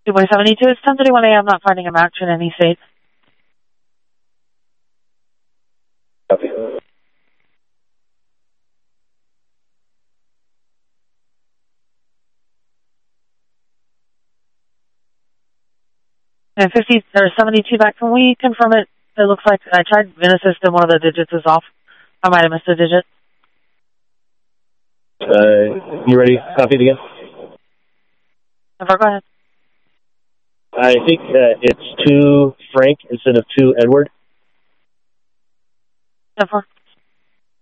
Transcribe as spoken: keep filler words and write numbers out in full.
two point seventy-two, it's ten thirty-one a m, not finding a match in any state. Copy. And fifty or seventy-two back, can we confirm it? It looks like I tried Genesis and one of the digits is off. I might have missed a digit. Uh, you ready? Copy it again? Never, go ahead. I think uh, it's two Frank instead of two Edward. Never.